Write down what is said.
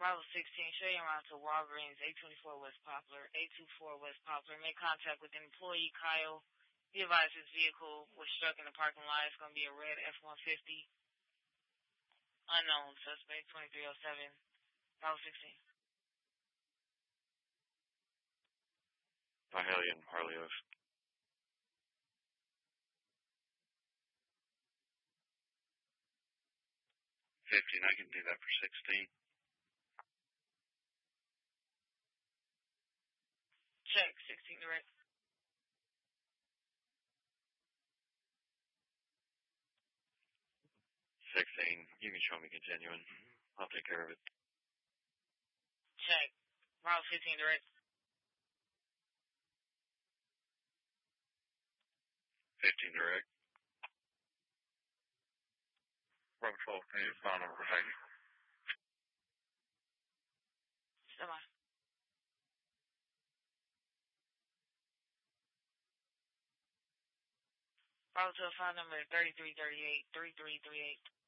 Bravo 16, show you around to Walgreens, 824 West Poplar, 824 West Poplar. Make contact with employee Kyle. Be advised his vehicle was struck in the parking lot. It's going to be a red F-150. Unknown suspect, 2307, Bravo 16. Mahalian, Harley Oaks. 15, I can do that for 16. Check, 16 direct. 16, you can show me continuing. I'll take care of it. Check, Bravo 15 direct. 15 direct. Bravo 12, can you find over protect? Semi. Bravo 12, file number 3338, 3338.